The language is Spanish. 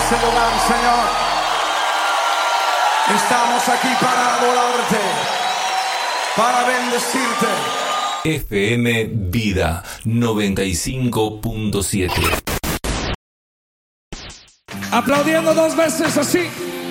este lugar, Señor. Estamos aquí para adorarte, para bendecirte. FM Vida 95.7. Aplaudiendo 2 veces así.